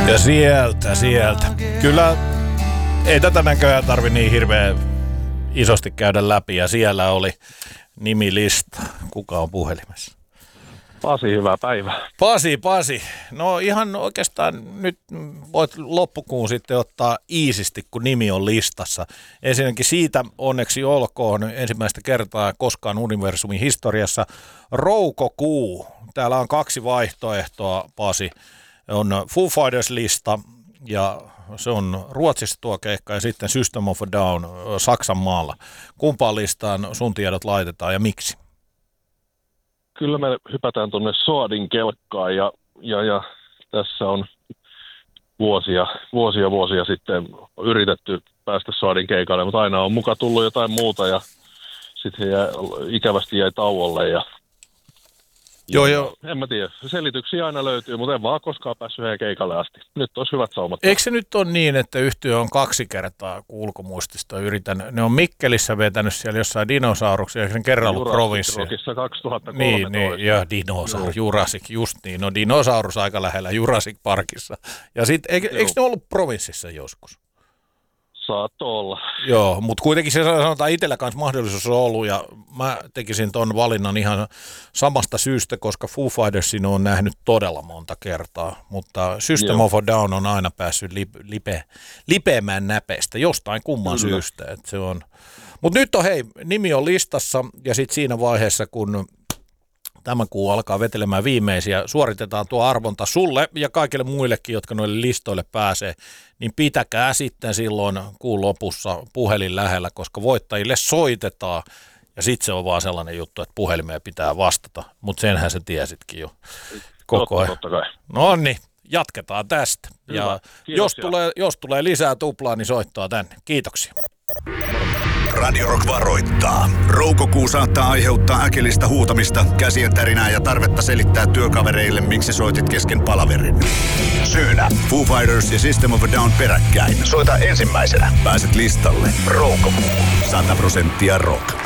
Ja sieltä. Kyllä ei tätä näköjään tarvi niin hirveän isosti käydä läpi. Ja siellä oli nimilista. Kuka on puhelimessa? Pasi, hyvää päivää. Pasi. No ihan oikeastaan nyt voit loppukuun sitten ottaa iisisti, kun nimi on listassa. Ensinnäkin siitä onneksi olkoon ensimmäistä kertaa koskaan universumin historiassa Roukokuu. Täällä on 2 vaihtoehtoa, Pasi. On Foo Fighters-lista ja se on Ruotsissa tuo keikka ja sitten System of a Down Saksan maalla. Kumpaan listaan sun tiedot laitetaan ja miksi? Kyllä me hypätään tuonne Soadin kelkkaan ja tässä on vuosia sitten yritetty päästä Soadin keikalle, mutta aina on muka tullut jotain muuta ja sitten ikävästi jäi tauolle ja Joo. En mä tiedä. Selityksiä aina löytyy, mutta en vaan koskaan päässyt heidän keikalle asti. Nyt olisi hyvät saumat. Eikö se nyt ole niin, että yhtiö on 2 kertaa, kun ulkomuistista ne on Mikkelissä vetänyt siellä jossain dinosauruksia, ja sen kerran ollut provinssia. Jurassic 2013. Niin, ja dinosaurus, Jurassic, just niin. No dinosaurus aika lähellä Jurassic Parkissa. Ja sitten, eikö ne ollut provinssissa joskus? Saattoi olla. Joo, mutta kuitenkin se sanotaan itsellä kanssa mahdollisuus on ollut, ja mä tekisin ton valinnan ihan samasta syystä, koska Foo Fightersin on nähnyt todella monta kertaa, mutta System of a Down on aina päässyt lipeämään näpeistä, jostain kumman syystä. Että se on. Mutta nyt on nimi on listassa, ja sitten siinä vaiheessa, kun tämä kuu alkaa vetelemään viimeisiä, suoritetaan tuo arvonta sulle ja kaikille muillekin, jotka noille listoille pääsee, niin pitäkää sitten silloin kuun lopussa puhelin lähellä, koska voittajille soitetaan ja sitten se on vaan sellainen juttu, että puhelimeen pitää vastata, mutta senhän sä tiesitkin jo koko ajan. Totta kai. No niin, jatketaan tästä. Hyvä. Ja jos tulee lisää tuplaa, niin soittaa tänne. Kiitoksia. Radio Rock varoittaa. Roukokuu saattaa aiheuttaa äkillistä huutamista, käsien tärinää ja tarvetta selittää työkavereille, miksi soitit kesken palaverin. Syynä Foo Fighters ja System of a Down peräkkäin. Soita ensimmäisenä. Pääset listalle. Roukokuu. 100% rock.